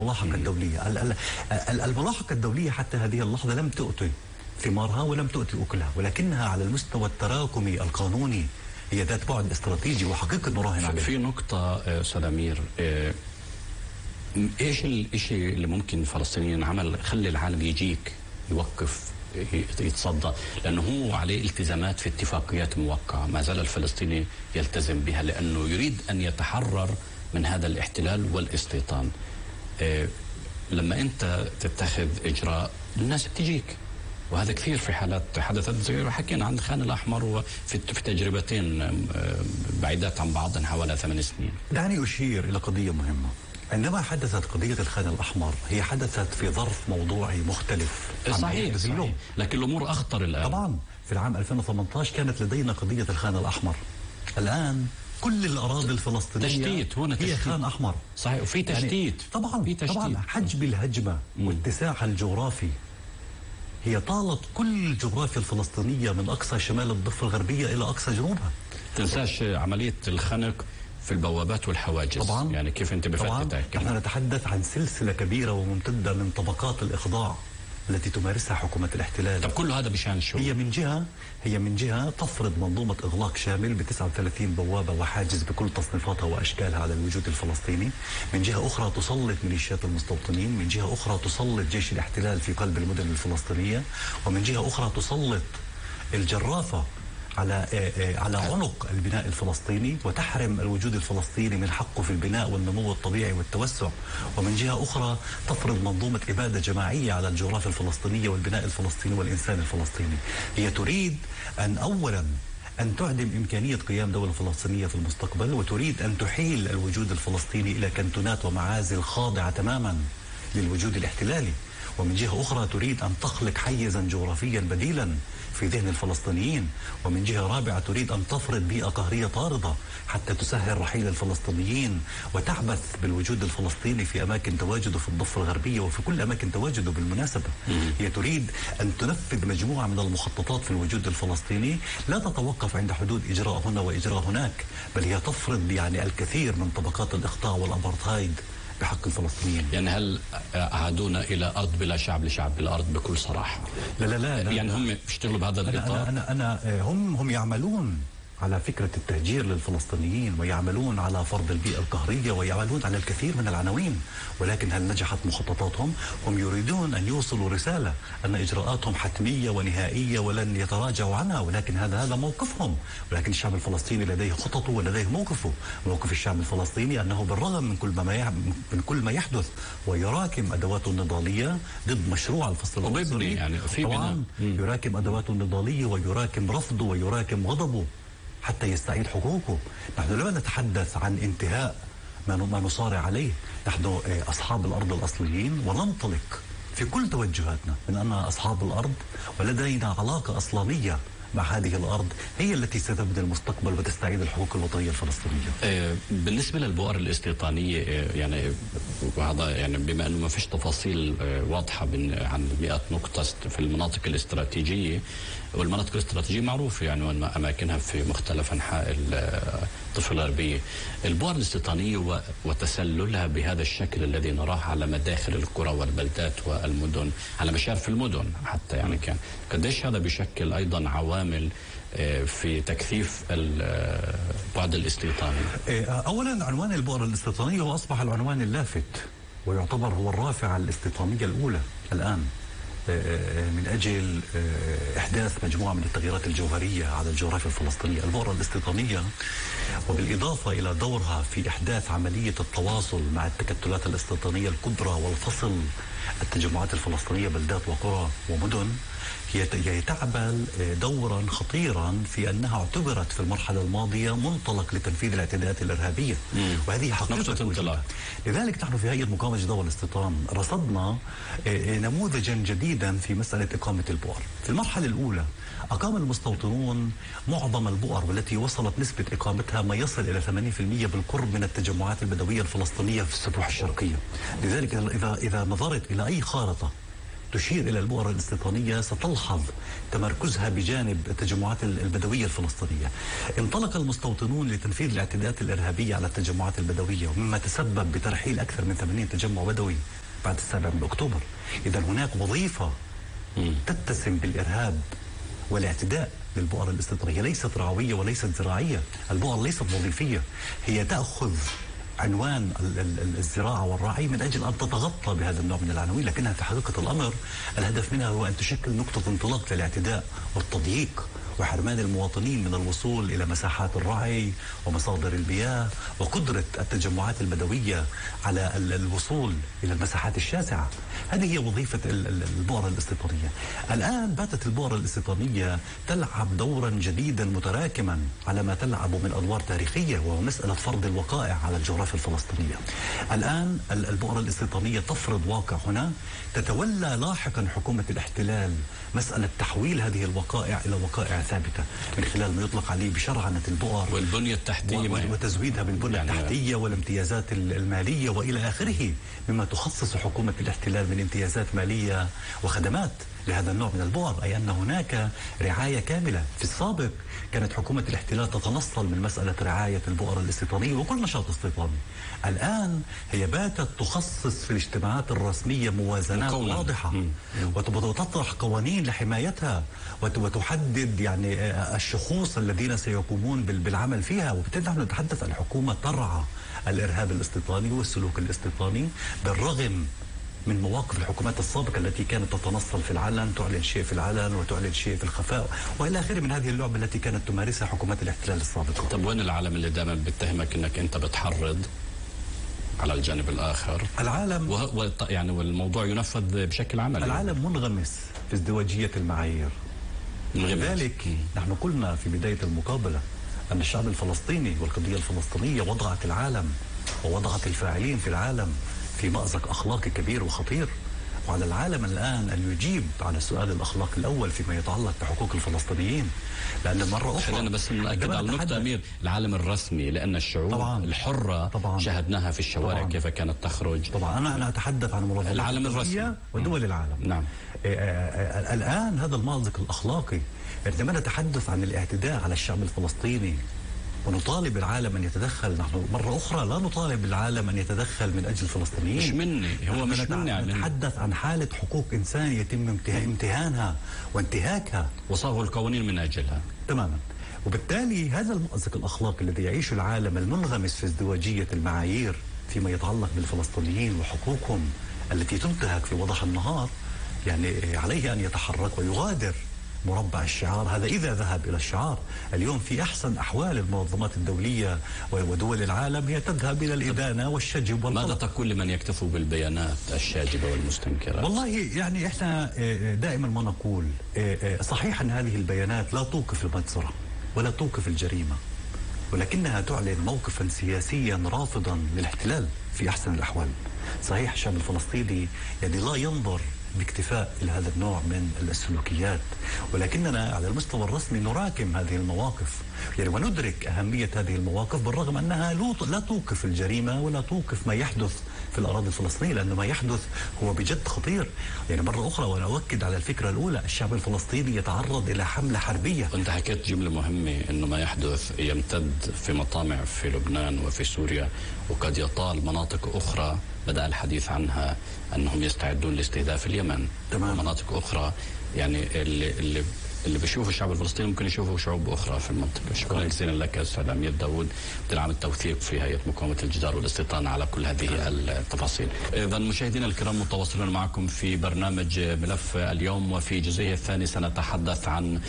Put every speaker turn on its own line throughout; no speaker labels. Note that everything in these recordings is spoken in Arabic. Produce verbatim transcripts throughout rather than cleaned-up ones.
الملاحقة الدولية. الملاحقة الدولية حتى هذه اللحظة لم تؤتي ثمارها ولم تؤتي أكلها، ولكنها على المستوى التراكمي القانوني هي ذات بعد استراتيجي وحقيقة نراهن عليه.
في نقطة أستاذ أمير، إيش الشيء اللي ممكن الفلسطينيين عمل خلي العالم يجيك يوقف يتصدى؟ لأنه هو عليه التزامات في اتفاقيات موقعة ما زال الفلسطيني يلتزم بها، لأنه يريد أن يتحرر من هذا الاحتلال والاستيطان. إيه لما أنت تتخذ إجراء الناس بتجيك، وهذا كثير في حالات حدثت زي ما حكينا عن الخان الأحمر وفي في تجربتين بعيدات عن بعض حوالي ثمان سنين.
دعني أشير إلى قضية مهمة. عندما حدثت قضية الخان الأحمر هي حدثت في ظرف موضوعي مختلف.
صحيح, صحيح. لكن الأمور أخطر الآن.
طبعا في العام ألفين وثمانية عشر كانت لدينا قضية الخان الأحمر. الآن كل الأراضي الفلسطينية
تشتيت هنا
هي
تشتيت.
خان أحمر.
صحيح. وفي تشتيت يعني
طبعا
في تشتيت.
طبعا حجم الهجمة واتساعها الجغرافي هي طالت كل الجغرافيا الفلسطينية من أقصى شمال الضفة الغربية إلى أقصى جنوبها.
تنساش عملية الخنق في البوابات والحواجز.
طبعا
يعني كيف انت بفتتك؟
نحن نتحدث عن سلسلة كبيرة وممتدة من طبقات الإخضاع التي تمارسها حكومة الاحتلال.
طب كل هذا بشان شو؟
هي من جهة هي من جهة تفرض منظومة إغلاق شامل ب تسعة وثلاثين بوابة وحاجز بكل تصنيفاتها وأشكالها على الوجود الفلسطيني. من جهة أخرى تسلط ميليشيات المستوطنين. من جهة أخرى تسلط جيش الاحتلال في قلب المدن الفلسطينية. ومن جهة أخرى تسلط الجرافة على على عنق البناء الفلسطيني وتحرم الوجود الفلسطيني من حقه في البناء والنمو الطبيعي والتوسع. ومن جهة أخرى تفرض منظومة إبادة جماعية على الجغرافيا الفلسطينية والبناء الفلسطيني والإنسان الفلسطيني. هي تريد أن أولا أن تعدم إمكانية قيام دولة فلسطينية في المستقبل، وتريد أن تحيل الوجود الفلسطيني إلى كنتونات ومعازل خاضعة تماما للوجود الاحتلالي. ومن جهة أخرى تريد أن تخلق حيزا جغرافيا بديلا في ذهن الفلسطينيين. ومن جهة رابعة تريد أن تفرض بيئة قهرية طاردة حتى تسهل رحيل الفلسطينيين وتعبث بالوجود الفلسطيني في أماكن تواجده في الضفة الغربية وفي كل أماكن تواجده بالمناسبة. هي تريد أن تنفذ مجموعة من المخططات في الوجود الفلسطيني لا تتوقف عند حدود إجراء هنا وإجراء هناك، بل هي تفرض يعني الكثير من طبقات الإخضاع والأبارتهايد بحق الفلسطينيين.
يعني هل أعادونا إلى أرض بلا شعب لشعب بلا أرض بكل صراحة؟
لا لا لا, لا
يعني
لا
هم بيشتغلوا بهذا الإطار؟
أنا, أنا, أنا, أنا هم هم يعملون على فكرة التهجير للفلسطينيين، ويعملون على فرض البيئة القهرية، ويعملون على الكثير من العناوين. ولكن هل نجحت مخططاتهم؟ هم يريدون أن يوصلوا رسالة أن إجراءاتهم حتمية ونهائية ولن يتراجعوا عنها، ولكن هذا هذا موقفهم. ولكن الشعب الفلسطيني لديه خططه ولديه موقفه. موقف الشعب الفلسطيني أنه بالرغم من كل ما من كل ما يحدث ويراكم أدواته النضالية ضد مشروع الفصل العنصري،
يعني في
طبعا يراكم أدواته النضالية ويراكم رفضه ويراكم غضبه حتى يستعيد حقوقه. نحن لا نتحدث عن انتهاء ما نصارع عليه. نحن أصحاب الأرض الأصليين وننطلق في كل توجهاتنا من أن أصحاب الأرض ولدينا علاقة أصلانية مع هذه الأرض هي التي ستبني المستقبل وتستعيد الحقوق الوطنية الفلسطينية.
بالنسبة للبؤر الاستيطانية يعني وهذا يعني بما أنه ما فيش تفاصيل واضحة عن مئات نقطة في المناطق الاستراتيجية، والمناطق الاستراتيجية معروفة يعني وأماكنها في مختلف أنحاء الضفة الغربية. البؤر الاستيطانية وتسللها بهذا الشكل الذي نراه على مداخل القرى والبلدات والمدن على مشارف المدن حتى، يعني كان قديش هذا بيشكل أيضا عوامل في تكثيف البعد الاستيطاني؟
أولا عنوان البؤر الاستيطانية هو أصبح العنوان اللافت، ويعتبر هو الرافعة الاستيطانية الأولى الآن من أجل إحداث مجموعة من التغييرات الجوهرية على الجغرافيا الفلسطينية. البؤرة الاستيطانية وبالإضافة إلى دورها في إحداث عملية التواصل مع التكتلات الاستيطانية الكبرى والفصل التجمعات الفلسطينية بلدات وقرى ومدن، هي تعمل دورا خطيرا في أنها اعتبرت في المرحلة الماضية منطلق لتنفيذ الاعتداءات الإرهابية. مم. وهذه حقيقة. لذلك نحن في هيئة مقاومة جدوى والاستيطان رصدنا نموذجا جديدا في مسألة إقامة البؤر. في المرحلة الأولى أقام المستوطنون معظم البؤر، والتي وصلت نسبة إقامتها ما يصل إلى ثمانين بالمئة بالقرب من التجمعات البدوية الفلسطينية في السطوح الشرقية. لذلك إذا إذا نظرت إلى أي خارطة تشير إلى البؤر الاستيطانية ستلحظ تمركزها بجانب التجمعات البدوية الفلسطينية. انطلق المستوطنون لتنفيذ الاعتداءات الإرهابية على التجمعات البدوية، ومما تسبب بترحيل أكثر من ثمانين تجمع بدوي بعد السابع من أكتوبر. إذا هناك وظيفة تتسم بالإرهاب والاعتداء للبؤر الاستيطانية، ليست رعوية وليست زراعية. البؤر ليست وظيفية، هي تأخذ عنوان الزراعة والرعي من أجل أن تتغطى بهذا النوع من العناوين، لكنها في حقيقة الأمر الهدف منها هو أن تشكل نقطة انطلاق للاعتداء والتضييق وحرمان المواطنين من الوصول إلى مساحات الرعي ومصادر المياه، وقدرة التجمعات البدوية على الوصول إلى المساحات الشاسعة. هذه هي وظيفة البؤر الاستيطانية. الآن باتت البؤر الاستيطانية تلعب دورا جديدا متراكما على ما تلعب من أدوار تاريخية، وهو مسألة فرض الوقائع على الجغرافيا الفلسطينية. الآن البؤر الاستيطانية تفرض واقع هنا، تتولى لاحقا حكومة الاحتلال مسألة تحويل هذه الوقائع إلى وقائع ثابتة من خلال ما يطلق عليه بشرعنة البؤر
والبنية التحتية
وتزويدها بالبنية يعني التحتية والامتيازات المالية وإلى آخره، مما تخصص حكومة الاحتلال من امتيازات مالية وخدمات لهذا النوع من البؤر، أي أن هناك رعاية كاملة. في السابق كانت حكومة الاحتلال تتنصل من مسألة رعاية البؤر الاستيطانية وكل نشاط استيطاني. الآن هي باتت تخصص في الاجتماعات الرسمية موازنات مكونا. واضحة وتطرح قوانين لحمايتها وتحدد يعني الشخوص الذين سيقومون بالعمل فيها. وبالتالي نحن نتحدث عن حكومة ترعى الإرهاب الاستيطاني والسلوك الاستيطاني، بالرغم من مواقف الحكومات السابقة التي كانت تتنصل في العلن، تعلن شيء في العلن وتعلن شيء في الخفاء والى اخره من هذه اللعبة التي كانت تمارسها حكومات الاحتلال السابقة.
طب وين العالم اللي دائما بيتهمك انك انت بتحرض على الجانب الاخر؟
العالم
و... يعني والموضوع ينفذ بشكل عملي.
العالم منغمس في ازدواجية المعايير. لذلك نحن قلنا في بداية المقابلة أن الشعب الفلسطيني والقضية الفلسطينية وضعت العالم ووضعت الفاعلين في العالم في مأزق أخلاقي كبير وخطير، وعلى العالم الآن أن يجيب على السؤال الأخلاقي الأول فيما يتعلق بحقوق الفلسطينيين. لأن مرة أخرى
خلينا بس نأكد على النقطة أمير، العالم الرسمي، لأن الشعوب طبعاً الحرة طبعاً شاهدناها في الشوارع طبعاً كيف كانت تخرج.
طبعا أنا أنا أتحدث عن منظمات
العالم الرسمي
ودول العالم.
نعم.
الآن هذا المأزق الأخلاقي عندما نتحدث عن الاعتداء على الشعب الفلسطيني ونطالب العالم أن يتدخل، نحن مرة أخرى لا نطالب العالم أن يتدخل من أجل الفلسطينيين.
مش مني، هو مش مني.
نتحدث عن حالة حقوق إنسان يتم امتهانها وانتهاكها
وصاغوا القوانين من أجلها.
تماما. وبالتالي هذا المأزق الأخلاقي الذي يعيش العالم المنغمس في ازدواجية المعايير فيما يتعلق بالفلسطينيين وحقوقهم التي تنتهك في وضح النهار، يعني عليه أن يتحرك ويغادر مربع الشعار هذا إذا ذهب إلى الشعار. اليوم في أحسن أحوال المنظمات الدولية ودول العالم هي تذهب إلى الإدانة والشجب والغلط.
ماذا تقول لمن يكتفوا بالبيانات الشاجبة والمستنكرة؟
والله يعني إحنا دائما ما نقول صحيح أن هذه البيانات لا توقف المجزرة ولا توقف الجريمة، ولكنها تعلن موقفا سياسيا رافضا للاحتلال في أحسن الأحوال. صحيح الشعب الفلسطيني يعني لا ينظر باكتفاء إلى هذا النوع من السلوكيات، ولكننا على المستوى الرسمي نراكم هذه المواقف يعني وندرك أهمية هذه المواقف، بالرغم أنها لا توقف الجريمة ولا توقف ما يحدث في الأراضي الفلسطينية، لأن ما يحدث هو بجد خطير. يعني مرة أخرى وأنا أؤكد على الفكرة الأولى، الشعب الفلسطيني يتعرض إلى حملة حربية.
أنت حكيت جملة مهمة، أنه ما يحدث يمتد في مطامع في لبنان وفي سوريا، وقد يطال مناطق أخرى بدأ الحديث عنها أنهم يستعدون لاستهداف اليمن.
تمام.
مناطق أخرى يعني اللي اللي اللي بيشوفوا الشعب الفلسطيني ممكن يشوفوا شعوب أخرى في المنطقة. شكرا جزيلا لك أستاذ أمير داوود، مدير عام التوثيق في هيئة مقاومة الجدار والاستيطان، على كل هذه التفاصيل. إذا مشاهدينا الكرام متواصلون معكم في برنامج ملف اليوم، وفي جزئه الثاني سنتحدث عن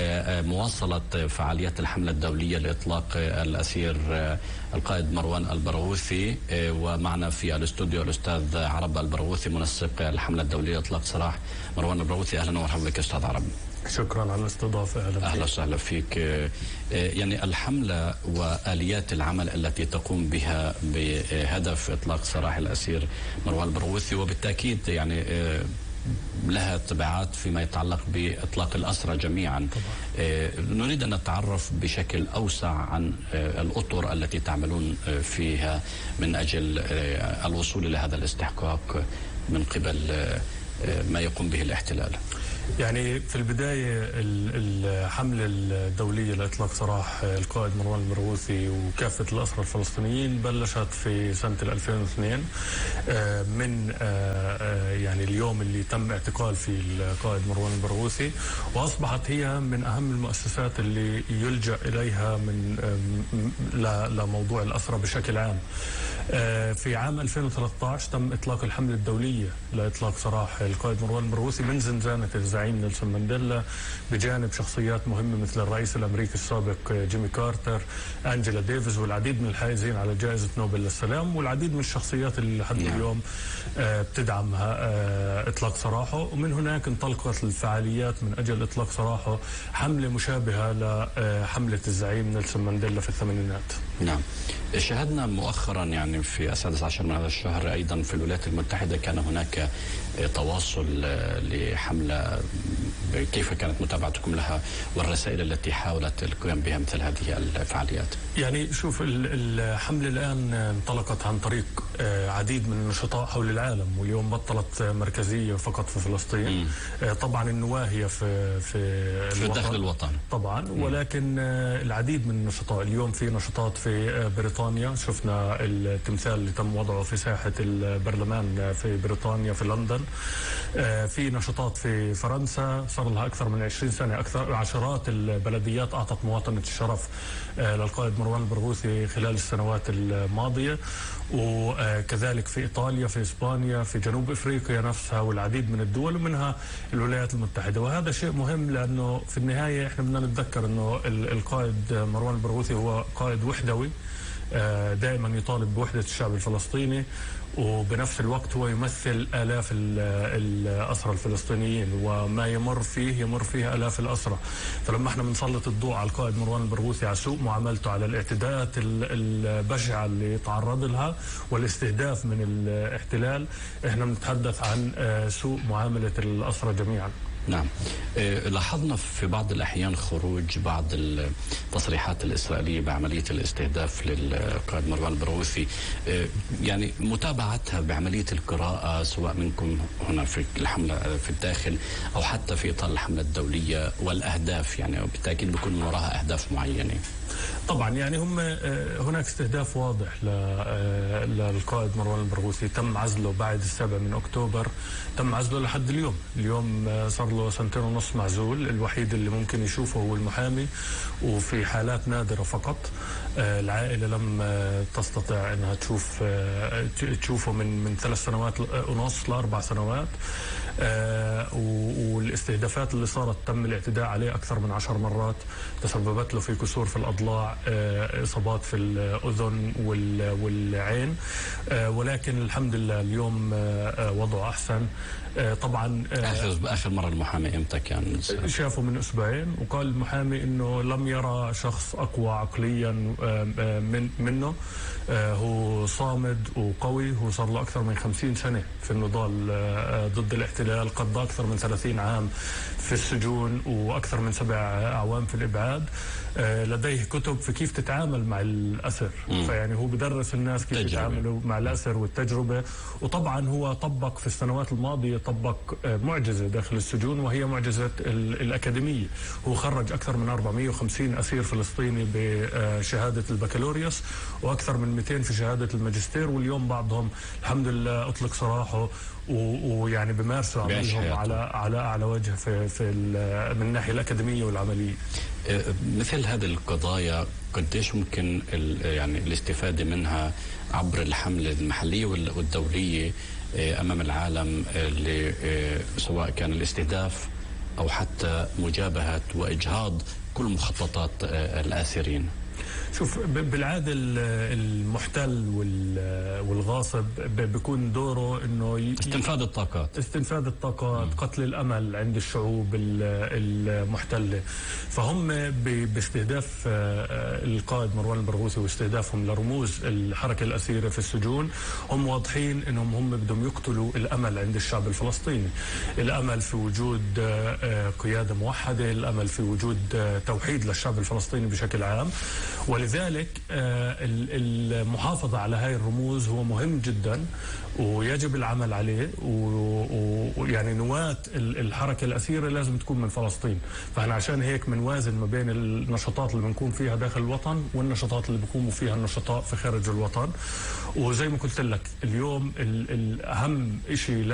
مواصلة فعاليات الحملة الدولية لإطلاق الأسير القائد مروان البرغوثي، ومعنا في الاستوديو الأستاذ عرب البرغوثي منسق الحملة الدولية لإطلاق سراح مروان البرغوثي. أهلا ومرحبا بك أستاذ عرب.
شكرا على الاستضافة.
أهلا, أهلا وسهلا فيك. يعني الحملة وآليات العمل التي تقوم بها بهدف إطلاق سراح الأسير مروان البرغوثي، وبالتأكيد يعني لها تبعات فيما يتعلق بإطلاق الأسرى جميعا. طبعا. نريد أن نتعرف بشكل أوسع عن الأطر التي تعملون فيها من أجل الوصول إلى هذا الاستحقاق من قبل ما يقوم به الاحتلال؟
يعني في البداية الحملة الدولية لإطلاق سراح القائد مروان البرغوثي وكافة الأسرى الفلسطينيين بلشت في سنة ألفين واثنين من يعني اليوم اللي تم اعتقال فيه القائد مروان البرغوثي، وأصبحت هي من أهم المؤسسات اللي يلجأ إليها من لموضوع الأسرى بشكل عام. في عام ألفين وثلاثة عشر تم إطلاق الحملة الدولية لإطلاق سراح القائد مروان البرغوثي من زنزانة الزعيم نيلسون مانديلا، بجانب شخصيات مهمة مثل الرئيس الأمريكي السابق جيمي كارتر، أنجيلا ديفيز، والعديد من الحائزين على جائزة نوبل للسلام، والعديد من الشخصيات اللي لحد اليوم بتدعم إطلاق سراحه. ومن هناك انطلقت الفعاليات من أجل إطلاق سراحه، حملة مشابهة لحملة الزعيم نيلسون مانديلا في الثمانينات.
نعم. شاهدنا مؤخرا يعني في السادس عشر من هذا الشهر أيضا في الولايات المتحدة كان هناك تواصل لحملة، كيف كانت متابعتكم لها والرسائل التي حاولت القيام بها مثل هذه الفعاليات؟
يعني شوف، الحملة الآن انطلقت عن طريق عديد من النشطاء حول العالم، واليوم بطلت مركزية فقط في فلسطين. م. طبعا النواهي في في,
في داخل الوطن
طبعا، م. ولكن العديد من النشطاء. اليوم في نشاطات في بريطانيا، شفنا التمثال اللي تم وضعه في ساحة البرلمان في بريطانيا في لندن. في نشاطات في فرنسا صار لها أكثر من عشرين سنة، أكثر عشرات البلديات أعطت مواطنة الشرف للقائد مروان البرغوثي خلال السنوات الماضية، وكذلك في إيطاليا، في إسبانيا، في جنوب إفريقيا نفسها، والعديد من الدول ومنها الولايات المتحدة. وهذا شيء مهم، لأنه في النهاية إحنا بدنا نتذكر أنه القائد مروان البرغوثي هو قائد وحدوي دائما يطالب بوحدة الشعب الفلسطيني، وبنفس الوقت هو يمثل آلاف الأسرى الفلسطينيين، وما يمر فيه يمر فيه آلاف الأسرى. فلما احنا بنسلط الضوء على القائد مروان البرغوثي، على سوء معاملته، على الاعتداءات البشعة اللي تعرض لها والاستهداف من الاحتلال، احنا بنتحدث عن سوء معاملة الأسرى جميعا.
نعم. لاحظنا في بعض الأحيان خروج بعض التصريحات الإسرائيلية بعملية الاستهداف للقائد مروان البرغوثي، يعني متابعتها بعملية القراءة سواء منكم هنا في الحملة في الداخل أو حتى في إطار الحملة الدولية والأهداف، يعني بالتأكيد بيكون من وراها أهداف معينة.
طبعا يعني هم هناك استهداف واضح للقائد مروان البرغوثي، تم عزله بعد السابع من أكتوبر، تم عزله لحد اليوم. اليوم صار له سنتين ونص معزول، الوحيد اللي ممكن يشوفه هو المحامي، وفي حالات نادرة فقط. العائلة لم تستطيع أنها تشوف تشوفه من من ثلاث سنوات ونص لأربع سنوات. آه والاستهدافات اللي صارت تم الاعتداء عليه أكثر من عشر مرات، تسببت له في كسور في الأضلاع، آه إصابات في الأذن والعين، آه ولكن الحمد لله اليوم آه وضعه أحسن. آه طبعا آه
آخر آخر مرة المحامي إمتى كان؟
شافه من أسبوعين، وقال المحامي إنه لم يرى شخص أقوى عقليا آه من منه. آه هو صامد وقوي، هو صار له أكثر من خمسين سنة في النضال آه ضد الاحتلال، قضى أكثر من ثلاثين عام في السجون وأكثر من سبع أعوام في الإبعاد. آه لديه كتب في كيف تتعامل مع الأسر، م. فيعني هو بدرس الناس كيف يتعاملوا مع الأسر والتجربة. وطبعا هو طبق في السنوات الماضية طبق آه معجزة داخل السجون، وهي معجزة الأكاديمية. هو خرج أكثر من أربعمئة وخمسين أسير فلسطيني بشهادة البكالوريوس، وأكثر من مئتين في شهادة الماجستير، واليوم بعضهم الحمد لله أطلق سراحه ويعني بمارسوا عملهم على على اعلى وجه في في من الناحيه الاكاديميه والعمليه.
مثل هذه القضايا قديش ممكن يعني الاستفاده منها عبر الحمله المحليه والدوليه امام العالم، سواء كان الاستهداف او حتى مجابهه واجهاض كل مخططات الاسيرين؟
شوف، بالعادة المحتل والغاصب بيكون دوره انه
استنفاذ الطاقات
استنفاذ الطاقات م. قتل الامل عند الشعوب المحتلة. فهم باستهداف القائد مروان البرغوثي واستهدافهم لرموز الحركة الأسيرة في السجون، هم واضحين انهم هم بدهم يقتلوا الامل عند الشعب الفلسطيني، الامل في وجود قيادة موحدة، الامل في وجود توحيد للشعب الفلسطيني بشكل عام. ولذلك المحافظة على هاي الرموز هو مهم جدا ويجب العمل عليه، ويعني نواة الحركة الأثيرة لازم تكون من فلسطين. فاحنا عشان هيك بنوازن ما بين النشاطات اللي بنكون فيها داخل الوطن والنشاطات اللي بيقوموا فيها النشطاء في خارج الوطن. وزي ما قلت لك اليوم الأهم شيء